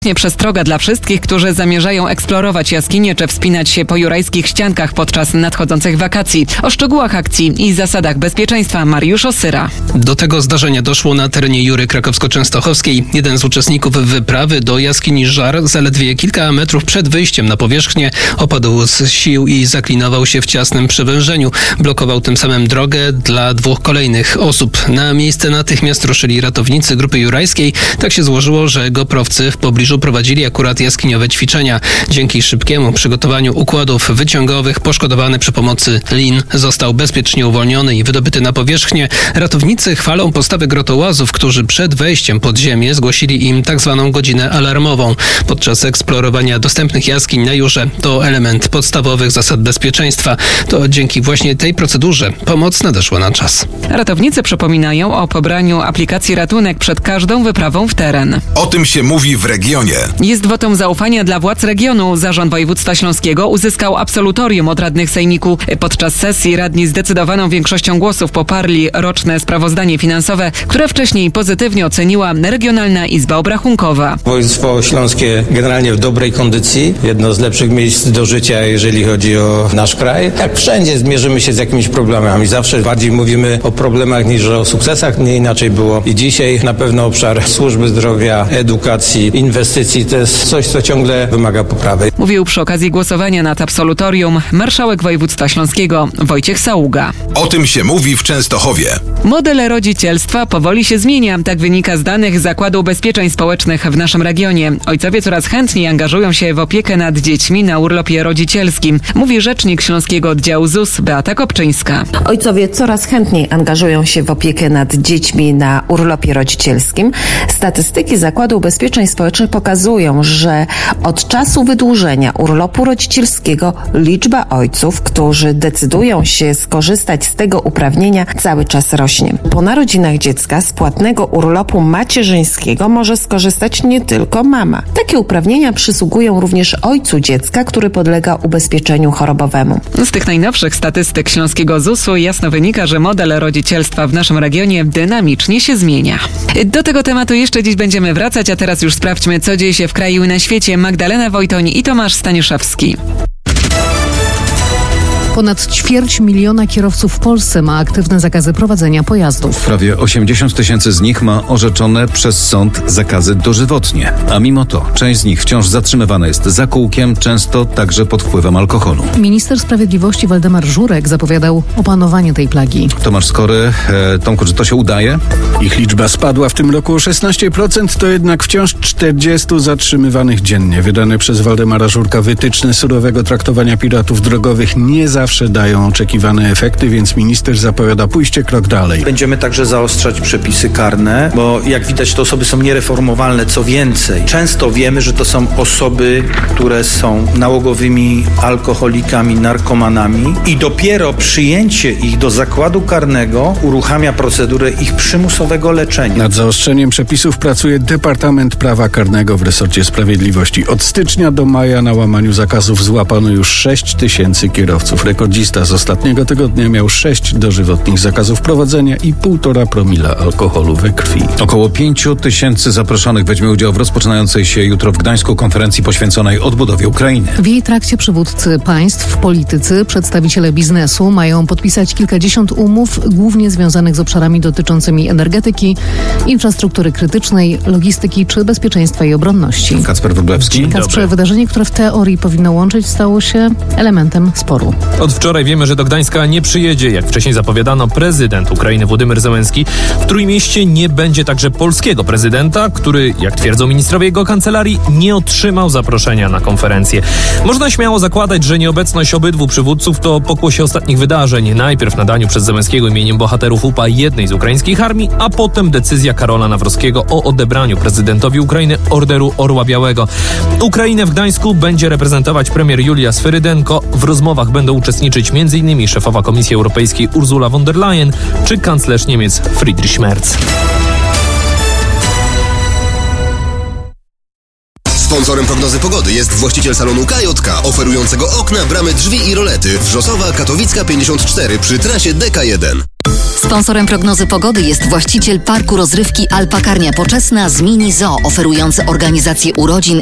Przestroga dla wszystkich, którzy zamierzają eksplorować jaskinie czy wspinać się po jurajskich ściankach podczas nadchodzących wakacji. O szczegółach akcji i zasadach bezpieczeństwa Mariusz Osyra. Do tego zdarzenia doszło na terenie Jury Krakowsko-Częstochowskiej. Jeden z uczestników wyprawy do jaskini Żar zaledwie kilka metrów przed wyjściem na powierzchnię opadł z sił i zaklinował się w ciasnym przewężeniu. Blokował tym samym drogę dla dwóch kolejnych osób. Na miejsce natychmiast ruszyli ratownicy grupy jurajskiej. Tak się złożyło, że GoProwcy w pobliżu prowadzili akurat jaskiniowe ćwiczenia. Dzięki szybkiemu przygotowaniu układów wyciągowych poszkodowany przy pomocy lin został bezpiecznie uwolniony i wydobyty na powierzchnię. Ratownicy chwalą postawę grotołazów, którzy przed wejściem pod ziemię zgłosili im tzw. godzinę alarmową. Podczas eksplorowania dostępnych jaskiń na Jurze to element podstawowych zasad bezpieczeństwa. To dzięki właśnie tej procedurze pomoc nadeszła na czas. Ratownicy przypominają o pobraniu aplikacji Ratunek przed każdą wyprawą w teren. O tym się mówi w regionie. Jest wotum zaufania dla władz regionu. Zarząd Województwa Śląskiego uzyskał absolutorium od radnych sejmiku. Podczas sesji radni zdecydowaną większością głosów poparli roczne sprawozdanie finansowe, które wcześniej pozytywnie oceniła Regionalna Izba Obrachunkowa. Województwo Śląskie generalnie w dobrej kondycji. Jedno z lepszych miejsc do życia, jeżeli chodzi o nasz kraj. Jak wszędzie zmierzymy się z jakimiś problemami. Zawsze bardziej mówimy o problemach niż o sukcesach. Nie inaczej było i dzisiaj. Na pewno obszar służby zdrowia, edukacji, inwestycji to jest coś, co ciągle wymaga poprawy. Mówił przy okazji głosowania nad absolutorium marszałek województwa śląskiego Wojciech Saługa. O tym się mówi w Częstochowie. Model rodzicielstwa powoli się zmienia. Tak wynika z danych Zakładu Ubezpieczeń Społecznych w naszym regionie. Ojcowie coraz chętniej angażują się w opiekę nad dziećmi na urlopie rodzicielskim, mówi rzecznik Śląskiego Oddziału ZUS Beata Kopczyńska. Ojcowie coraz chętniej angażują się w opiekę nad dziećmi na urlopie rodzicielskim. Statystyki Zakładu Ubezpieczeń Społecznych pokazują, że od czasu wydłużenia urlopu rodzicielskiego liczba ojców, którzy decydują się skorzystać z tego uprawnienia, cały czas rośnie. Po narodzinach dziecka z płatnego urlopu macierzyńskiego może skorzystać nie tylko mama. Takie uprawnienia przysługują również ojcu dziecka, który podlega ubezpieczeniu chorobowemu. Z tych najnowszych statystyk Śląskiego ZUS-u jasno wynika, że model rodzicielstwa w naszym regionie dynamicznie się zmienia. Do tego tematu jeszcze dziś będziemy wracać, a teraz już sprawdźmy, co dzieje się w kraju i na świecie. Magdalena Wojtoń i Tomasz Staniszewski. Ponad 250 000 kierowców w Polsce ma aktywne zakazy prowadzenia pojazdów. Prawie 80 000 z nich ma orzeczone przez sąd zakazy dożywotnie. A mimo to część z nich wciąż zatrzymywana jest za kółkiem, często także pod wpływem alkoholu. Minister Sprawiedliwości Waldemar Żurek zapowiadał opanowanie tej plagi. Tomasz Skory, Tomku, czy to się udaje? Ich liczba spadła w tym roku o 16%, to jednak wciąż 40 zatrzymywanych dziennie. Wydane przez Waldemara Żurka wytyczne surowego traktowania piratów drogowych nie zawsze dają oczekiwane efekty, więc minister zapowiada pójście krok dalej. Będziemy także zaostrzać przepisy karne, bo jak widać te osoby są niereformowalne. Co więcej, często wiemy, że to są osoby, które są nałogowymi alkoholikami, narkomanami i dopiero przyjęcie ich do zakładu karnego uruchamia procedurę ich przymusowego leczenia. Nad zaostrzeniem przepisów pracuje Departament Prawa Karnego w resorcie Sprawiedliwości. Od stycznia do maja na łamaniu zakazów złapano już 6 000 kierowców. Rekordzista z ostatniego tygodnia miał 6 dożywotnich zakazów prowadzenia i 1,5 promila alkoholu we krwi. Około 5 000 zaproszonych weźmie udział w rozpoczynającej się jutro w Gdańsku konferencji poświęconej odbudowie Ukrainy. W jej trakcie przywódcy państw, politycy, przedstawiciele biznesu mają podpisać kilkadziesiąt umów, głównie związanych z obszarami dotyczącymi energetyki, infrastruktury krytycznej, logistyki czy bezpieczeństwa i obronności. Kacper Wróblewski. Kacprze, wydarzenie, które w teorii powinno łączyć, stało się elementem sporu. Od wczoraj wiemy, że do Gdańska nie przyjedzie, jak wcześniej zapowiadano, prezydent Ukrainy Władimir Zełenski. W Trójmieście nie będzie także polskiego prezydenta, który, jak twierdzą ministrowie jego kancelarii, nie otrzymał zaproszenia na konferencję. Można śmiało zakładać, że nieobecność obydwu przywódców to pokłosie ostatnich wydarzeń. Najpierw nadaniu przez Zełenskiego imieniem bohaterów UPA jednej z ukraińskich armii, a potem decyzja Karola Nawrockiego o odebraniu prezydentowi Ukrainy Orderu Orła Białego. Ukrainę w Gdańsku będzie reprezentować premier Julia Sferydenko. W rozmowach będą uczestniczyć m.in. szefowa Komisji Europejskiej Ursula von der Leyen czy kanclerz Niemiec Friedrich Merz. Sponsorem prognozy pogody jest właściciel salonu KJK, oferującego okna, bramy, drzwi i rolety. Wrzosowa, Katowicka 54 przy trasie DK1. Sponsorem prognozy pogody jest właściciel parku rozrywki Alpakarnia Poczesna z Mini Zoo, oferujący organizację urodzin